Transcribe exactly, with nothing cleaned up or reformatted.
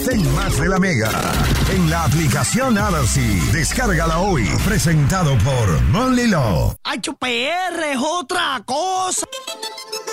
almacén más de la Mega. En la aplicación Odyssey. Descárgala hoy. Presentado por Monly Law. H P R es otra cosa.